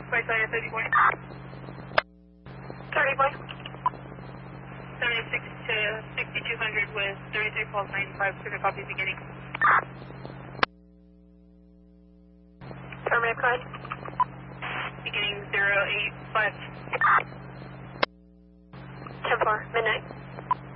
Spice IS 30 point. 30 point. 76 to 6200 with 33 pulse 95, clear copy beginning. Affirmative, go ahead. Beginning 085. 10-4, midnight.